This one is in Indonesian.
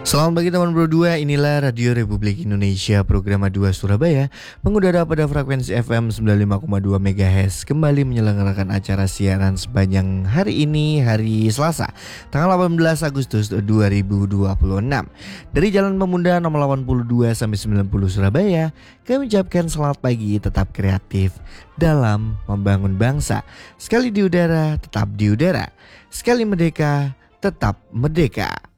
Selamat pagi teman berdua, inilah Radio Republik Indonesia program A2 Surabaya mengudara pada frekuensi FM 95,2 MHz kembali menyelenggarakan acara siaran sepanjang hari ini, hari Selasa tanggal 18 Agustus 2026 dari Jalan Pemuda nomor 82 sampai 90 Surabaya. Kami ucapkan selamat pagi, tetap kreatif dalam membangun bangsa. Sekali di udara, tetap di udara. Sekali merdeka, tetap merdeka.